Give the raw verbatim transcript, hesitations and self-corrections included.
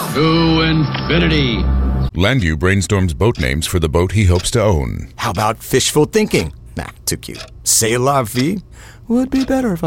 To infinity. Landu brainstorms boat names for the boat he hopes to own. How about fishful thinking? Nah, too cute. C'est la vie would be better if